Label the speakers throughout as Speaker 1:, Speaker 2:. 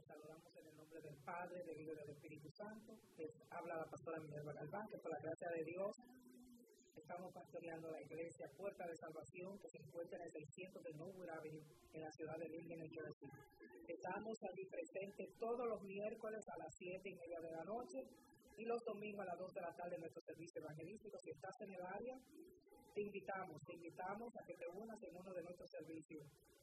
Speaker 1: saludamos en el nombre del Padre, del Hijo y del Espíritu Santo. Les habla la pastora Minerva Galván, que por la gracia de Dios estamos pastoreando la iglesia Puerta de Salvación, que se encuentra en el 600 de Norwood Avenue, en la ciudad de Lincoln, New Jersey. Estamos allí presentes todos los miércoles a las 7:30 de la noche y los domingos a las 2 de la tarde en nuestro servicio evangelístico. Si estás en el área, te invitamos a que te unas en uno de nuestros servicios.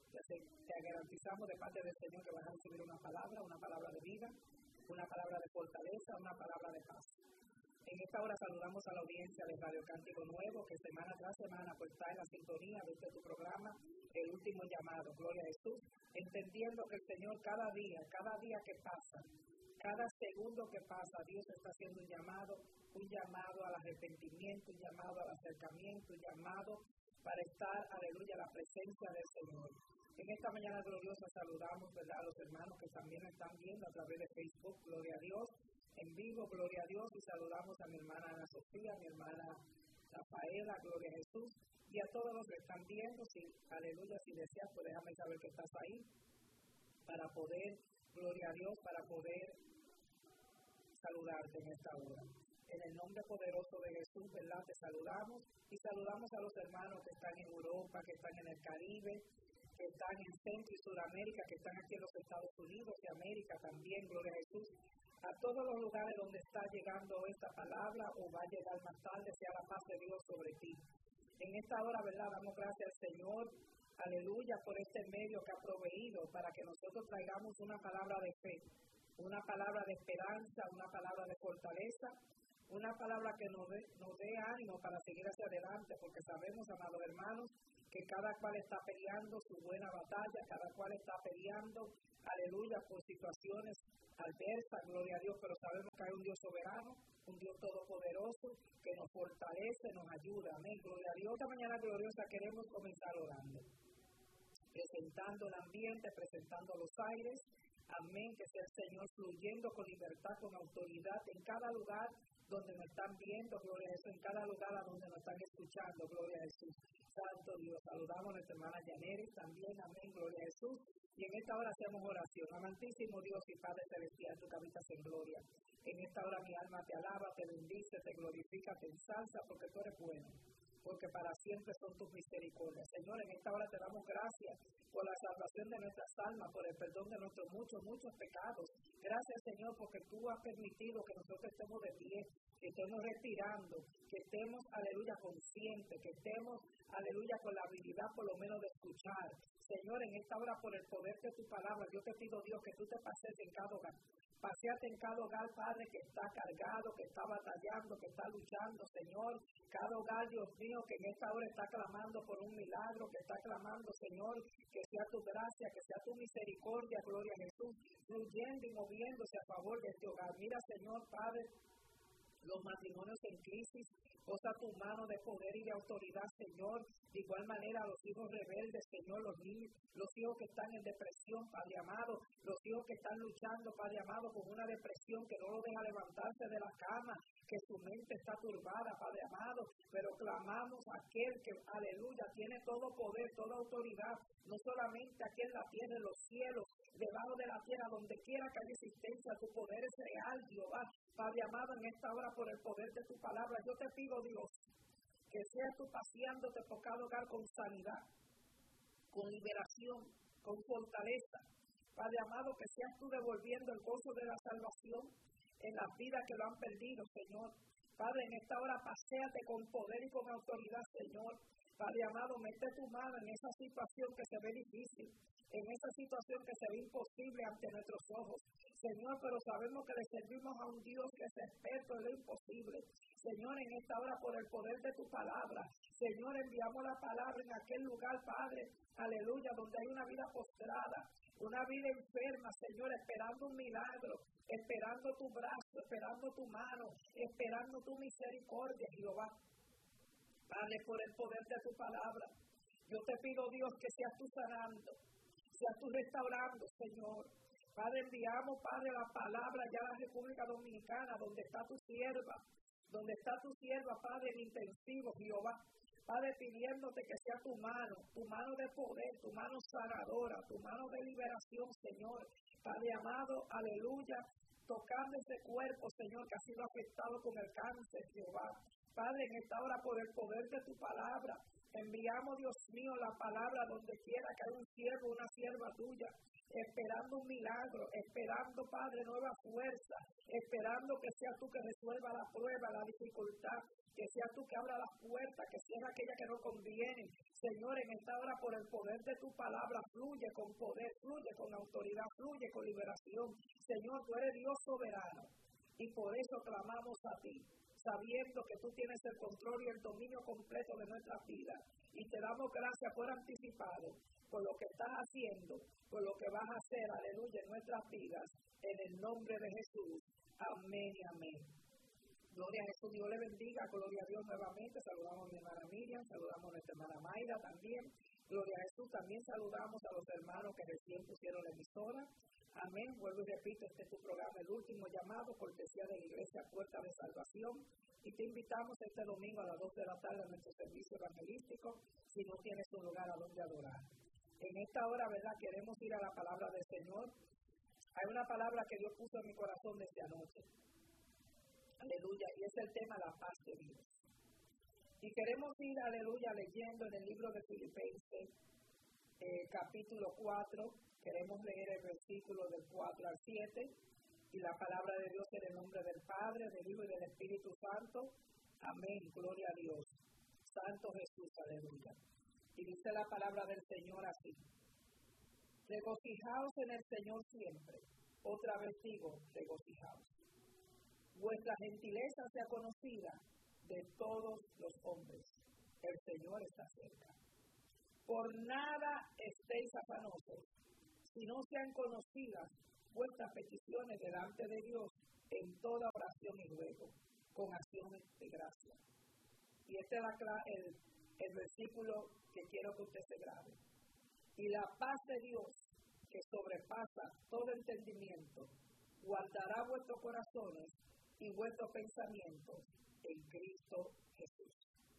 Speaker 1: Te garantizamos de parte del Señor que vas a recibir una palabra de vida, una palabra de fortaleza, una palabra de paz. En esta hora saludamos a la audiencia de Radio Cántico Nuevo, que semana tras semana pues está en la sintonía de este tu programa, El Último Llamado, Gloria a Jesús, entendiendo que el Señor cada día que pasa, cada segundo que pasa, Dios está haciendo un llamado al arrepentimiento, un llamado al acercamiento, un llamado para estar, aleluya, a la presencia del Señor. En esta mañana gloriosa saludamos, ¿verdad?, a los hermanos que también están viendo a través de Facebook, Gloria a Dios, en vivo, Gloria a Dios, y saludamos a mi hermana Ana Sofía, a mi hermana Rafaela, Gloria a Jesús, y a todos los que están viendo, si, aleluya, si deseas, pues déjame saber que estás ahí, para poder, Gloria a Dios, para poder saludarte en esta hora. En el nombre poderoso de Jesús, ¿verdad?, te saludamos, y saludamos a los hermanos que están en Europa, que están en el Caribe, que están en Centro y Sudamérica, que están aquí en los Estados Unidos y América también, Gloria a Jesús, a todos los lugares donde está llegando esta palabra o va a llegar más tarde, sea la paz de Dios sobre ti. En esta hora, ¿verdad?, damos gracias al Señor, aleluya, por este medio que ha proveído para que nosotros traigamos una palabra de fe, una palabra de esperanza, una palabra de fortaleza, una palabra que nos dé ánimo para seguir hacia adelante, porque sabemos, amados hermanos, que cada cual está peleando su buena batalla, cada cual está peleando, aleluya, por situaciones adversas, gloria a Dios, pero sabemos que hay un Dios soberano, un Dios todopoderoso, que nos fortalece, nos ayuda, amén, gloria a Dios. Esta mañana gloriosa queremos comenzar orando, presentando el ambiente, presentando los aires, amén, que sea el Señor fluyendo con libertad, con autoridad, en cada lugar donde nos están viendo, gloria a Jesús, en cada lugar a donde nos están escuchando, gloria a Jesús. Santo Dios, saludamos a nuestra hermana Yaneris también, amén, gloria a Jesús. Y en esta hora hacemos oración. Amantísimo Dios y Padre Celestial, tú que habitas en gloria. En esta hora mi alma te alaba, te bendice, te glorifica, te ensalza, porque tú eres bueno, porque para siempre son tus misericordias. Señor, en esta hora te damos gracias por la salvación de nuestras almas, por el perdón de nuestros muchos pecados. Gracias, Señor, porque tú has permitido que nosotros estemos de pie, que estemos respirando, que estemos, aleluya, conscientes, que estemos, aleluya, con la habilidad por lo menos de escuchar. Señor, en esta hora, por el poder de tu palabra, yo te pido, Dios, que tú te pases en cada hogar. Paseate en cada hogar, Padre, que está cargado, que está batallando, que está luchando, Señor. Cada hogar, Dios mío, que en esta hora está clamando por un milagro, que está clamando, Señor, que sea tu gracia, que sea tu misericordia, gloria a Jesús, fluyendo y moviéndose a favor de este hogar. Mira, Señor, Padre, los matrimonios en crisis, posa tu mano de poder y de autoridad, Señor. De igual manera, los hijos rebeldes, Señor, los niños, los hijos que están en depresión, Padre amado, los hijos que están luchando, Padre amado, con una depresión que no lo deja levantarse de la cama, que su mente está turbada, Padre amado, pero clamamos a aquel que, aleluya, tiene todo poder, toda autoridad, no solamente aquí en la tierra, en los cielos, debajo de la tierra, donde quiera que haya existencia, tu poder es real, Jehová. Padre amado, en esta hora, por el poder de tu palabra, yo te pido, Dios, que seas tú paseándote por cada hogar con sanidad, con liberación, con fortaleza. Padre amado, que seas tú devolviendo el gozo de la salvación en las vidas que lo han perdido, Señor. Padre, en esta hora paséate con poder y con autoridad, Señor. Padre amado, mete tu mano en esa situación que se ve difícil, en esa situación que se ve imposible ante nuestros ojos. Señor, pero sabemos que le servimos a un Dios que es experto en lo imposible. Señor, en esta hora, por el poder de tu palabra, Señor, enviamos la palabra en aquel lugar, Padre, aleluya, donde hay una vida postrada, una vida enferma, Señor, esperando un milagro, esperando tu brazo, esperando tu mano, esperando tu misericordia, Jehová. Padre, por el poder de tu palabra, yo te pido, Dios, que seas tú sanando, seas tú restaurando, Señor. Padre, enviamos, Padre, la palabra ya a la República Dominicana, donde está tu sierva, Padre, en intensivo, Jehová. Padre, pidiéndote que sea tu mano de poder, tu mano sanadora, tu mano de liberación, Señor. Padre amado, aleluya, tocando ese cuerpo, Señor, que ha sido afectado con el cáncer, Jehová. Padre, en esta hora, por el poder de tu palabra, enviamos, Dios mío, la palabra donde quiera que haya un siervo, una sierva tuya, esperando un milagro, esperando, Padre, nueva fuerza, esperando que seas tú que resuelva la prueba, la dificultad, que seas tú que abra las puertas, que seas aquella que no conviene. Señor, en esta hora, por el poder de tu palabra, fluye con poder, fluye con autoridad, fluye con liberación. Señor, tú eres Dios soberano y por eso clamamos a ti, sabiendo que tú tienes el control y el dominio completo de nuestras vidas. Y te damos gracias por anticipado, por lo que estás haciendo, por lo que vas a hacer, aleluya, en nuestras vidas, en el nombre de Jesús. Amén y amén. Gloria a Jesús, Dios le bendiga, gloria a Dios nuevamente. Saludamos a mi hermana Miriam, saludamos a nuestra hermana Mayra también. Gloria a Jesús, también saludamos a los hermanos que recién pusieron la emisora. Amén, vuelvo y repito, este es tu programa, El Último Llamado, cortesía de la Iglesia Puerta de Salvación. Y te invitamos este domingo a las 2 de la tarde a nuestro servicio evangelístico, si no tienes un lugar a donde adorar. En esta hora, ¿verdad?, queremos ir a la palabra del Señor. Hay una palabra que Dios puso en mi corazón desde anoche. Aleluya, y es el tema la paz de Dios. Y queremos ir, aleluya, leyendo en el libro de Filipenses, capítulo 4, queremos leer el versículo del 4 al 7, y la palabra de Dios en el nombre del Padre, del Hijo y del Espíritu Santo. Amén, gloria a Dios. Santo Jesús, aleluya. Y dice la palabra del Señor así: regocijaos en el Señor siempre. Otra vez digo, regocijaos. Vuestra gentileza sea conocida de todos los hombres. El Señor está cerca. Por nada estéis afanosos, si no sean conocidas vuestras peticiones delante de Dios en toda oración y ruego, con acciones de gracia. Y este es el versículo que quiero que usted se grabe. Y la paz de Dios, que sobrepasa todo entendimiento, guardará vuestros corazones y vuestros pensamientos en Cristo Jesús.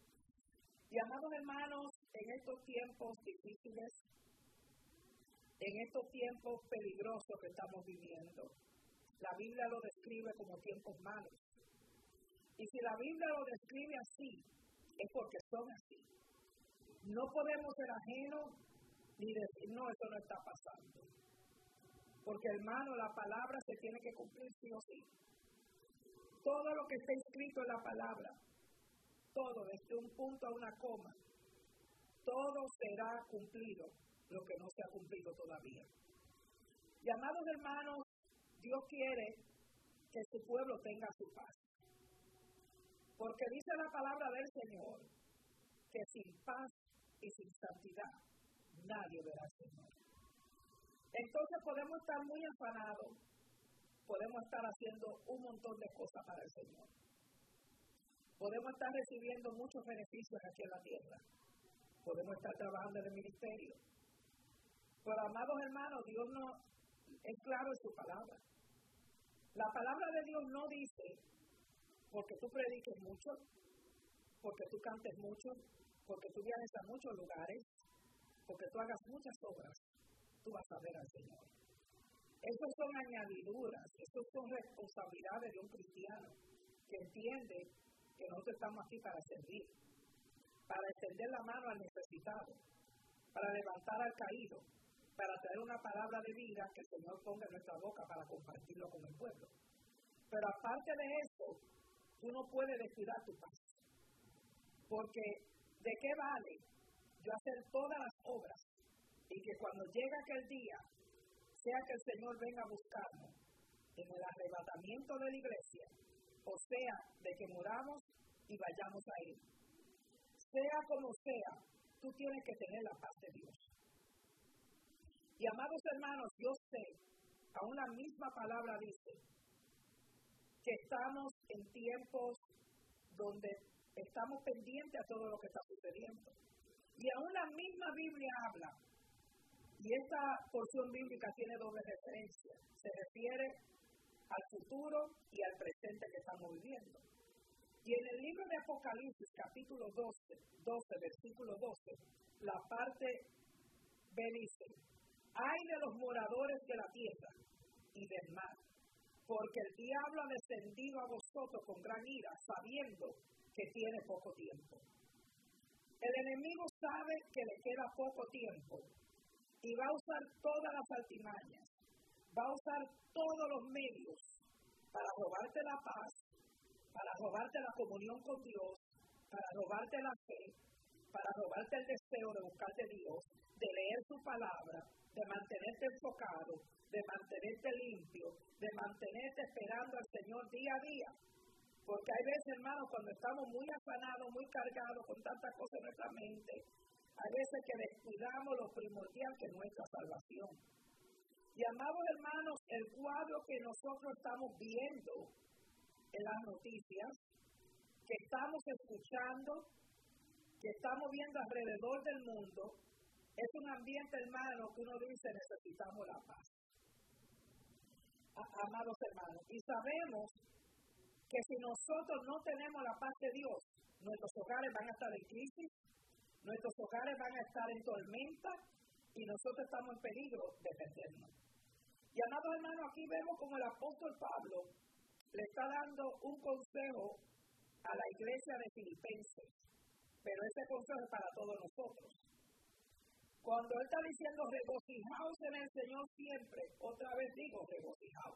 Speaker 1: Y amados hermanos, en estos tiempos difíciles, en estos tiempos peligrosos que estamos viviendo, la Biblia lo describe como tiempos malos. Y si la Biblia lo describe así, es porque son así. No podemos ser ajenos ni decir, no, eso no está pasando. Porque, hermano, la palabra se tiene que cumplir sí o sí. Todo lo que está escrito en la palabra, todo, desde un punto a una coma, todo será cumplido, lo que no se ha cumplido todavía. Y amados hermanos, Dios quiere que su pueblo tenga su paz. Porque dice la palabra del Señor que sin paz y sin santidad nadie verá al Señor. Entonces podemos estar muy afanados, podemos estar haciendo un montón de cosas para el Señor. Podemos estar recibiendo muchos beneficios aquí en la tierra. Podemos estar trabajando en el ministerio. Pero, amados hermanos, Dios no es claro en su palabra. La palabra de Dios no dice, porque tú prediques mucho, porque tú cantes mucho, porque tú viajes a muchos lugares, porque tú hagas muchas obras, tú vas a ver al Señor. Esas son añadiduras, esas son responsabilidades de un cristiano que entiende que nosotros estamos aquí para servir, para extender la mano al necesitado, para levantar al caído, para traer una palabra de vida que el Señor ponga en nuestra boca para compartirlo con el pueblo. Pero aparte de eso, tú no puedes descuidar tu paz. Porque ¿de qué vale yo hacer todas las obras y que cuando llegue aquel día, sea que el Señor venga a buscarnos en el arrebatamiento de la iglesia, o sea, de que muramos y vayamos a Él? Sea como sea, tú tienes que tener la paz de Dios. Y amados hermanos, yo sé, aún la misma palabra dice, que estamos en tiempos donde estamos pendientes a todo lo que está sucediendo. Y aún la misma Biblia habla, y esta porción bíblica tiene doble referencia, se refiere al futuro y al presente que estamos viviendo. Y en el libro de Apocalipsis, capítulo 12, versículo 12, la parte B dice: ay de los moradores de la tierra y del mar, porque el diablo ha descendido a vosotros con gran ira, sabiendo que tiene poco tiempo. El enemigo sabe que le queda poco tiempo y va a usar todas las artimañas, va a usar todos los medios para robarte la paz, para robarte la comunión con Dios, para robarte la fe, para robarte el deseo de buscarte Dios, de leer su palabra, de mantenerte enfocado, de mantenerte limpio, de mantenerte esperando al Señor día a día. Porque hay veces, hermanos, cuando estamos muy afanados, muy cargados con tantas cosas en nuestra mente, hay veces que descuidamos lo primordial que es nuestra salvación. Y amados hermanos, el cuadro que nosotros estamos viendo en las noticias, que estamos escuchando, que estamos viendo alrededor del mundo, es un ambiente, hermano, que uno dice: necesitamos la paz. Amados hermanos, y sabemos que si nosotros no tenemos la paz de Dios, nuestros hogares van a estar en crisis, nuestros hogares van a estar en tormenta y nosotros estamos en peligro de perdernos. Y amados hermanos, aquí vemos como el apóstol Pablo le está dando un consejo a la iglesia de Filipenses, pero ese consejo es para todos nosotros. Cuando él está diciendo regocijaos en el Señor siempre, otra vez digo regocijaos.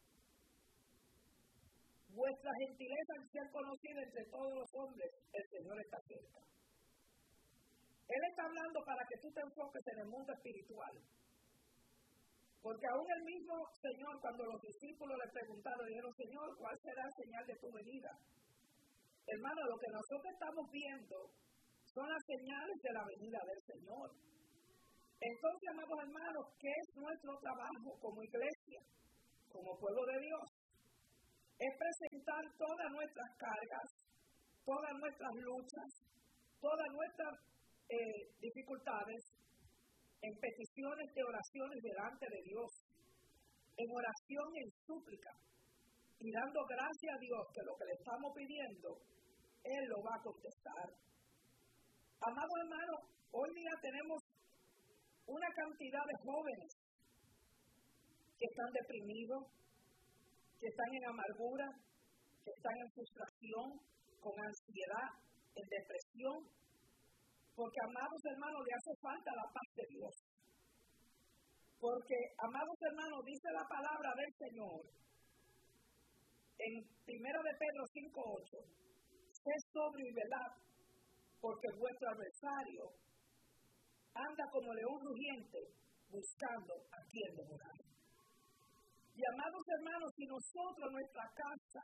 Speaker 1: Vuestra gentileza al ser conocida entre todos los hombres, el Señor está cerca. Él está hablando para que tú te enfoques en el mundo espiritual. Porque aún el mismo Señor, cuando los discípulos le preguntaron, dijeron: Señor, ¿cuál será la señal de tu venida? Hermano, lo que nosotros estamos viendo son las señales de la venida del Señor. Entonces, amados hermanos, ¿qué es nuestro trabajo como iglesia, como pueblo de Dios? Es presentar todas nuestras cargas, todas nuestras luchas, todas nuestras dificultades en peticiones de oraciones delante de Dios, en oración, en súplica, y dando gracias a Dios que lo que le estamos pidiendo, Él lo va a contestar. Amados hermanos, hoy día tenemos una cantidad de jóvenes que están deprimidos, que están en amargura, que están en frustración, con ansiedad, en depresión, porque, amados hermanos, le hace falta la paz de Dios. Porque, amados hermanos, dice la palabra del Señor en 1 de Pedro 5:8: sed sobrio y velad, porque vuestro adversario anda como león rugiente buscando a quien devorar. Y, amados hermanos, si nosotros, nuestra casa,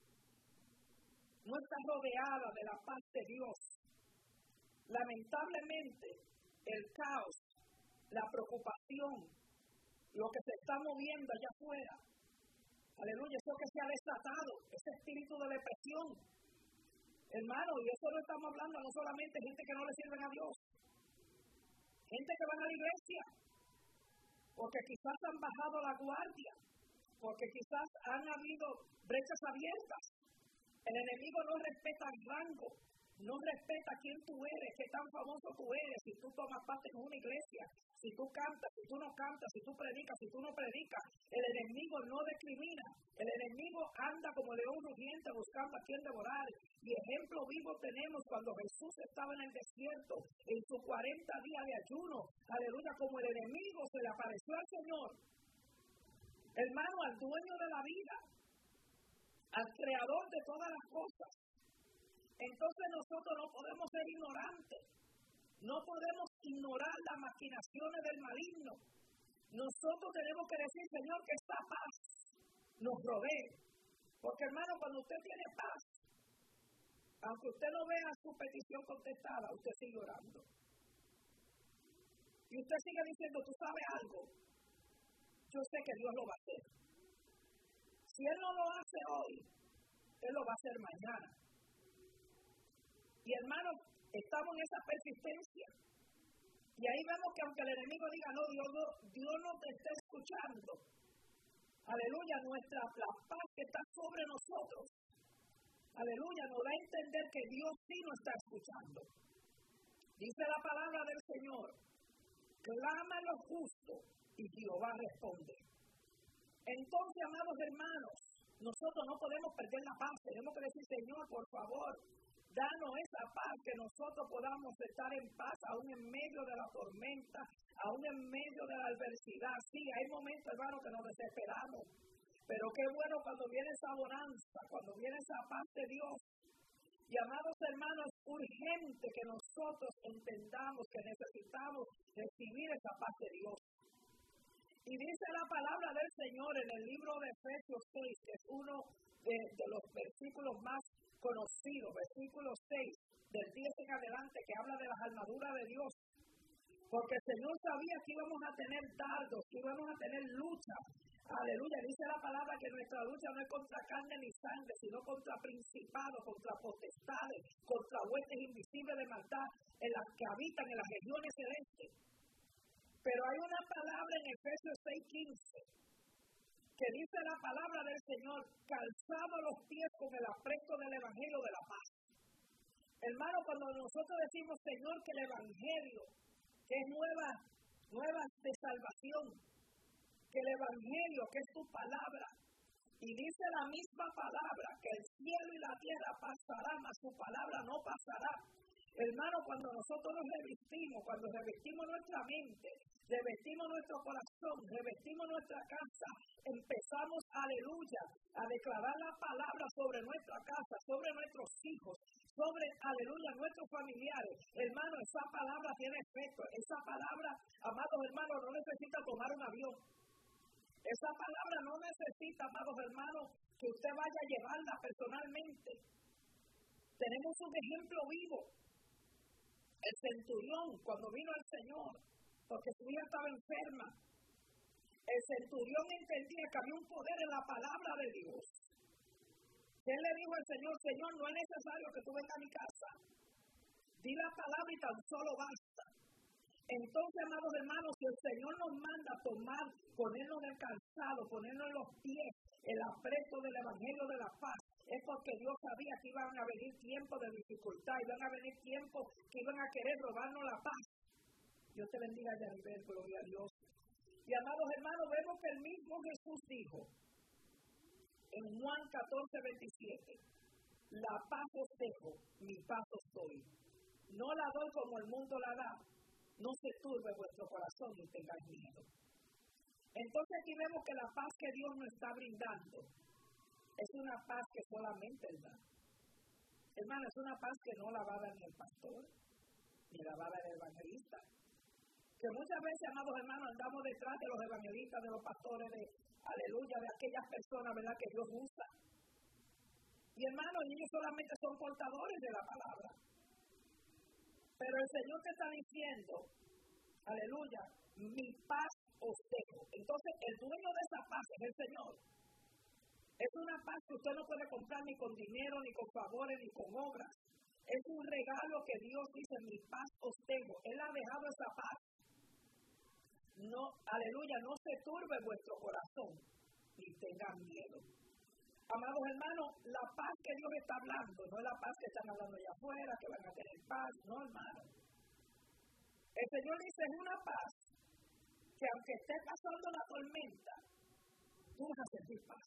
Speaker 1: no está rodeada de la paz de Dios, lamentablemente el caos, la preocupación, lo que se está moviendo allá afuera, aleluya, eso que se ha desatado, ese espíritu de depresión, hermano, y eso no estamos hablando no solamente de gente que no le sirven a Dios, gente que van a la iglesia, porque quizás han bajado la guardia, porque quizás han habido brechas abiertas. El enemigo no respeta el rango, no respeta quién tú eres, qué tan famoso tú eres, si tú tomas parte en una iglesia, si tú cantas, si tú no cantas, si tú predicas, si tú no predicas. El enemigo no discrimina. El enemigo anda como león rugiente buscando a quien devorar. Y ejemplo vivo tenemos cuando Jesús estaba en el desierto, en sus 40 días de ayuno. Aleluya, como el enemigo se le apareció al Señor, hermano, al dueño de la vida, al creador de todas las cosas. Entonces nosotros no podemos ser ignorantes, no podemos ignorar las maquinaciones del maligno. Nosotros tenemos que decir: Señor, que esta paz nos rodee. Porque, hermano, cuando usted tiene paz, aunque usted no vea su petición contestada, usted sigue orando. Y usted sigue diciendo: tú sabes algo, yo sé que Dios lo va a hacer. Si Él no lo hace hoy, Él lo va a hacer mañana. Y, hermano, estamos en esa persistencia. Y ahí vemos que aunque el enemigo diga: no, Dios no te está escuchando. Aleluya, la paz que está sobre nosotros aleluya, nos da a entender que Dios sí nos está escuchando. Dice la palabra del Señor, clama lo justo y Jehová responde. Entonces, amados hermanos, nosotros no podemos perder la paz. Tenemos que decir, Señor, por favor, danos esa paz, que nosotros podamos estar en paz aún en medio de la tormenta, aún en medio de la adversidad. Sí, hay momentos, hermanos, que nos desesperamos, pero qué bueno cuando viene esa bonanza, cuando viene esa paz de Dios. Y amados hermanos, es urgente que nosotros entendamos que necesitamos recibir esa paz de Dios. Y dice la palabra del Señor en el libro de Efesios 6, que es uno de los versículos más conocidos, versículo 6, del 10 en adelante, que habla de las armaduras de Dios. Porque el Señor sabía que íbamos a tener dardos, que íbamos a tener lucha. Aleluya, dice la palabra que nuestra lucha no es contra carne ni sangre, sino contra principados, contra potestades, contra huestes invisibles de maldad en las que habitan en las regiones celestes. Pero hay una palabra en Efesios 6:15 que dice la palabra del Señor, calzado los pies con el apresto del Evangelio de la paz. Hermano, cuando nosotros decimos, Señor, que el Evangelio, que es nueva de salvación, que el Evangelio, que es tu palabra, y dice la misma palabra, que el cielo y la tierra pasarán, mas su palabra no pasará. Hermano, cuando nosotros nos revestimos, cuando revestimos nuestra mente, revestimos nuestro corazón, revestimos nuestra casa, empezamos, aleluya, a declarar la palabra sobre nuestra casa, sobre nuestros hijos, sobre, aleluya, nuestros familiares. Hermano, esa palabra tiene efecto. Esa palabra, amados hermanos, no necesita tomar un avión. Esa palabra no necesita, amados hermanos, que usted vaya a llevarla personalmente. Tenemos un ejemplo vivo. El centurión, cuando vino al Señor, porque su hija estaba enferma, el centurión entendía que había un poder en la palabra de Dios. Él le dijo al Señor, Señor, no es necesario que tú vengas a mi casa. Di la palabra y tan solo basta. Entonces, amados hermanos, si el Señor nos manda a tomar, ponernos en el calzado, ponernos en los pies, el apresto del Evangelio de la paz, es porque Dios sabía que iban a venir tiempos de dificultad, iban a venir tiempos que iban a querer robarnos la paz. Dios te bendiga, Yaribel, gloria a Dios. Y amados hermanos, vemos que el mismo Jesús dijo en Juan 14:27, la paz os dejo, mi paz os doy. No la doy como el mundo la da. No se turbe vuestro corazón ni tengáis miedo. Entonces aquí vemos que la paz que Dios nos está brindando es una paz que solamente Él da. Hermano, es una paz que no la va a dar ni el pastor, ni la va a dar el evangelista. Que muchas veces, amados hermanos, andamos detrás de los evangelistas, de los pastores, de aleluya, de aquellas personas, ¿verdad?, que Dios usa. Y hermanos, ellos solamente son portadores de la palabra. Pero el Señor te está diciendo, aleluya, mi paz os dejo. Entonces, el dueño de esa paz es el Señor. Es una paz que usted no puede comprar ni con dinero, ni con favores, ni con obras. Es un regalo que Dios dice, mi paz os dejo. Él ha dejado esa paz. No, aleluya, no se turbe vuestro corazón, ni tengan miedo. Amados hermanos, la paz que Dios está hablando, no es la paz que están hablando allá afuera, que van a tener paz, no, hermano. El Señor dice, es una paz que aunque esté pasando la tormenta, tú vas a sentir paz.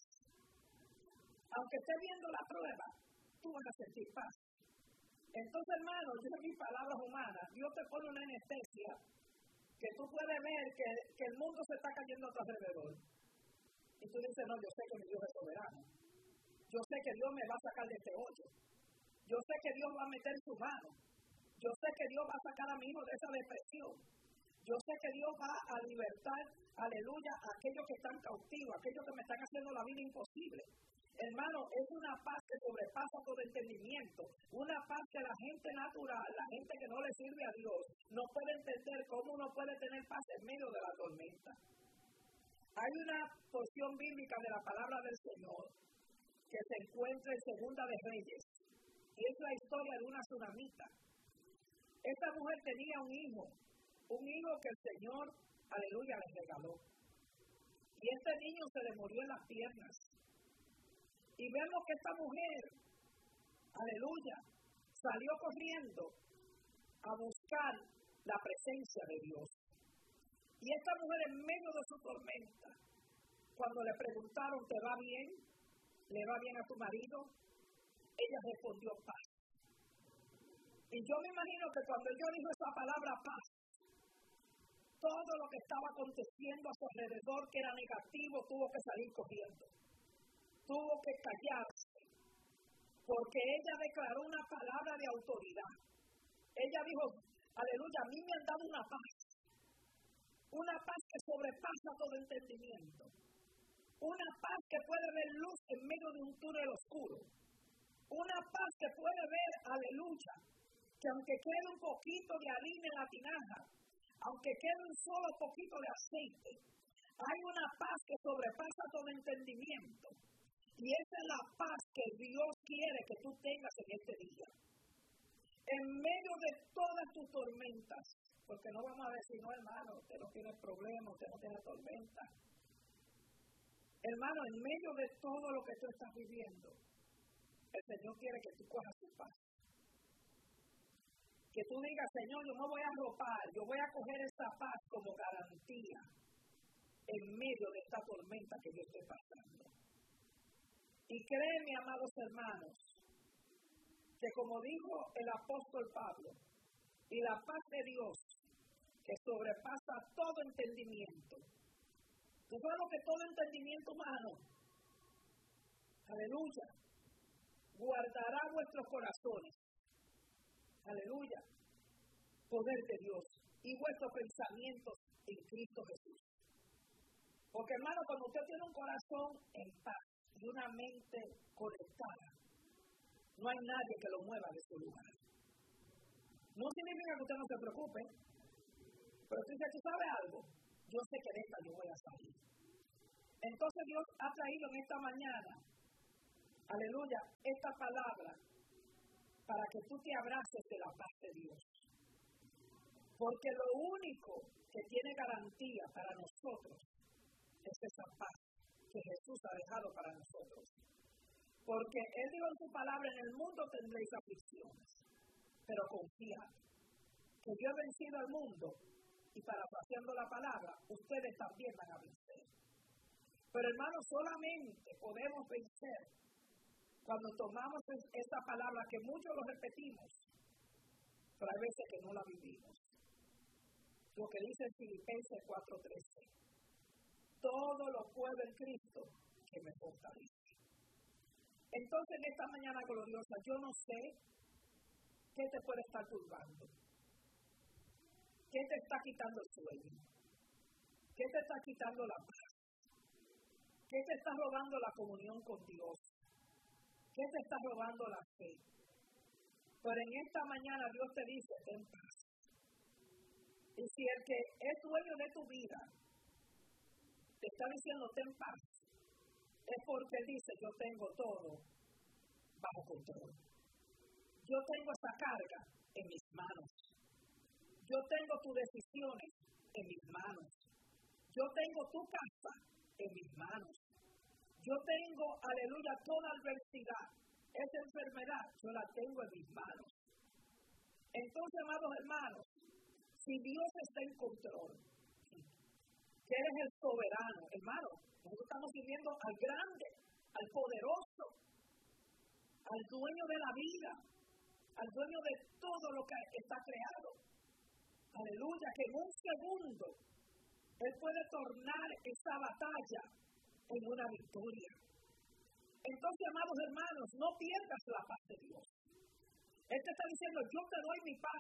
Speaker 1: Aunque estés viendo la prueba, tú vas a sentir paz. Entonces, hermano, yo en mis palabras humanas, Dios te pone una anestesia que tú puedes ver que el mundo se está cayendo a tu alrededor. Y tú dices, no, yo sé que mi Dios es soberano. Yo sé que Dios me va a sacar de este hoyo. Yo sé que Dios va a meter su mano. Yo sé que Dios va a sacar a mi hijo de esa depresión. Yo sé que Dios va a libertar, aleluya, a aquellos que están cautivos, a aquellos que me están haciendo la vida imposible. Hermano, es una paz que sobrepasa todo entendimiento. Una paz que la gente natural, la gente que no le sirve a Dios, no puede entender cómo uno puede tener paz en medio de la tormenta. Hay una porción bíblica de la palabra del Señor que se encuentra en Segunda de Reyes. Y es la historia de una tsunamita. Esta mujer tenía un hijo que el Señor, aleluya, le regaló. Y este niño se le murió en las piernas. Y vemos que esta mujer, aleluya, salió corriendo a buscar la presencia de Dios. Y esta mujer en medio de su tormenta, cuando le preguntaron, ¿te va bien? ¿Le va bien a tu marido? Ella respondió, paz. Y yo me imagino que cuando ella dijo esa palabra paz, todo lo que estaba aconteciendo a su alrededor que era negativo tuvo que salir corriendo. Tuvo que callarse. Porque ella declaró una palabra de autoridad. Ella dijo, aleluya, a mí me han dado una paz. Una paz que sobrepasa todo entendimiento. Una paz que puede ver luz en medio de un túnel oscuro. Una paz que puede ver, aleluya, que aunque quede un poquito de harina en la tinaja, aunque quede un solo poquito de aceite, hay una paz que sobrepasa todo entendimiento. Y esa es la paz que Dios quiere que tú tengas en este día. En medio de todas tus tormentas, porque no vamos a decir, no hermano, usted no tiene problemas, usted no tiene tormenta. Hermano, en medio de todo lo que tú estás viviendo, el Señor quiere que tú cojas su paz. Que tú digas, Señor, yo no voy a arropar, yo voy a coger esta paz como garantía en medio de esta tormenta que yo estoy pasando. Y créeme, amados hermanos, que como dijo el apóstol Pablo, y la paz de Dios, que sobrepasa todo entendimiento. ¿Tú sabes lo que todo entendimiento humano? Aleluya. Guardará vuestros corazones. Aleluya. Poder de Dios. Y vuestros pensamientos en Cristo Jesús. Porque hermano, cuando usted tiene un corazón en paz y una mente conectada, no hay nadie que lo mueva de su lugar. No significa que usted no se preocupe, pero tú dices, ¿tú sabes algo? Yo sé que de esta yo voy a salir. Entonces Dios ha traído en esta mañana, aleluya, esta palabra para que tú te abraces de la paz de Dios. Porque lo único que tiene garantía para nosotros es esa paz que Jesús ha dejado para nosotros. Porque Él dijo en su palabra, en el mundo tendréis aflicciones, pero confiad que yo he vencido al mundo y parafraseando la palabra, ustedes también van a vencer. Pero hermanos, solamente podemos vencer cuando tomamos esta palabra que muchos lo repetimos, pero hay veces que no la vivimos. Lo que dice en Filipenses 4:13. Todo lo puedo en Cristo que me fortalece. Entonces en esta mañana gloriosa, yo no sé qué te puede estar turbando. ¿Qué te está quitando el sueño? ¿Qué te está quitando la paz? ¿Qué te está robando la comunión con Dios? ¿Qué te está robando la fe? Pero en esta mañana Dios te dice, ten paz. Y si el que es dueño de tu vida te está diciendo, ten paz, es porque Él dice, yo tengo todo bajo control. Yo tengo esa carga en mis manos. Yo tengo tus decisiones en mis manos. Yo tengo tu casa en mis manos. Yo tengo, aleluya, toda adversidad. Esa enfermedad, yo la tengo en mis manos. Entonces, amados hermanos, si Dios está en control, que Él es el soberano, hermano, nosotros estamos viviendo al grande, al poderoso, al dueño de la vida, al dueño de todo lo que está creado. Aleluya, que en un segundo Él puede tornar esa batalla en una victoria. Entonces, amados hermanos, no pierdas la paz de Dios. Él te está diciendo, yo te doy mi paz.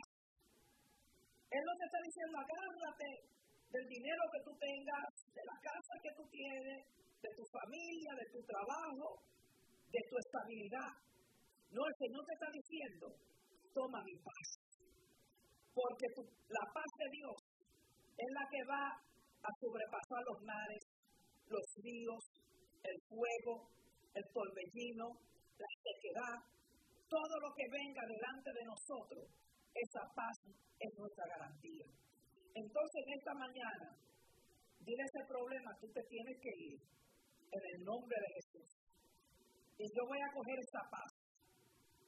Speaker 1: Él no te está diciendo, agárrate del dinero que tú tengas, de la casa que tú tienes, de tu familia, de tu trabajo, de tu estabilidad. No, el Señor te está diciendo, toma mi paz. Porque la paz de Dios es la que va a sobrepasar los mares, los ríos, el fuego, el torbellino, la sequedad, todo lo que venga delante de nosotros, esa paz es nuestra garantía. Entonces en esta mañana, dile ese problema, tú te tienes que ir en el nombre de Jesús. Y yo voy a coger esa paz.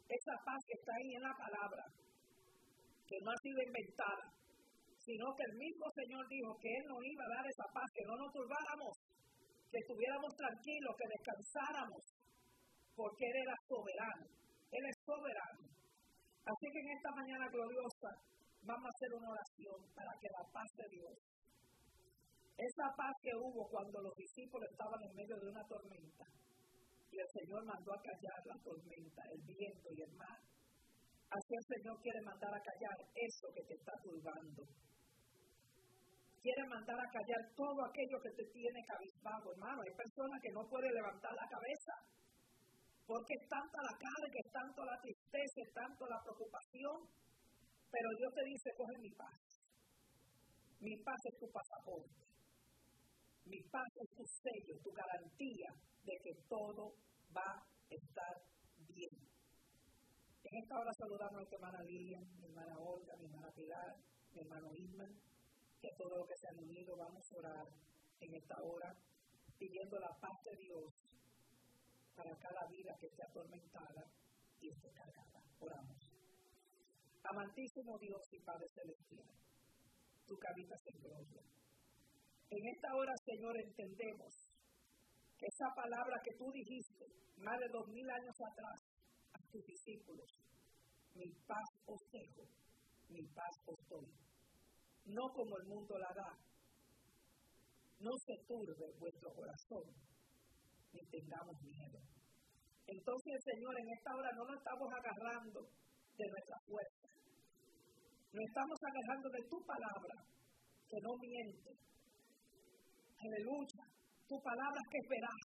Speaker 1: esa paz que está ahí en la palabra, que no ha sido inventada, sino que el mismo Señor dijo que Él nos iba a dar esa paz, que no nos turbáramos, que estuviéramos tranquilos, que descansáramos, porque Él era soberano. Él es soberano. Así que en esta mañana gloriosa vamos a hacer una oración para que la paz de Dios, esa paz que hubo cuando los discípulos estaban en medio de una tormenta y el Señor mandó a callar la tormenta, el viento y el mar. Así el Señor quiere mandar a callar eso que te está turbando. Quiere mandar a callar todo aquello que te tiene cabizbajo, hermano. Hay personas que no pueden levantar la cabeza porque es tanta la carga, es tanto la tristeza, es tanto la preocupación. Pero Dios te dice, coge mi paz. Mi paz es tu pasaporte. Mi paz es tu sello, tu garantía de que todo va a estar bien. En esta hora saludamos a nuestra hermana Lilian, mi hermana Olga, mi hermana Pilar, mi hermano Ismael, que todos los que se han unido vamos a orar en esta hora, pidiendo la paz de Dios para cada vida que esté atormentada y esté cargada. Oramos. Amantísimo Dios y Padre Celestial, tú que habitas en gloria. En esta hora, Señor, entendemos que esa palabra que tú dijiste más de 2000 años atrás a tus discípulos, mi paz os dejo, mi paz os doy. No como el mundo la da. No se turbe vuestro corazón, ni tengamos miedo. Entonces, Señor, en esta hora no nos estamos agarrando de nuestra fuerza. Nos estamos agarrando de tu palabra, que no miente. Aleluya. Tu palabra que es veraz.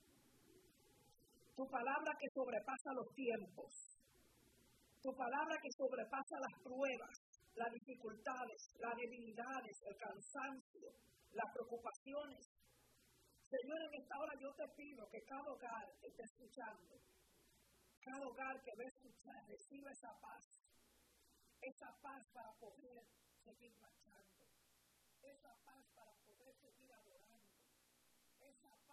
Speaker 1: Tu palabra que sobrepasa los tiempos. Tu palabra que sobrepasa las pruebas, las dificultades, las debilidades, el cansancio, las preocupaciones. Señor, en esta hora yo te pido que cada hogar esté escuchando. Cada hogar que va a escuchar reciba esa paz. Esa paz para poder seguir marchando. Esa paz para poder seguir adorando. Esa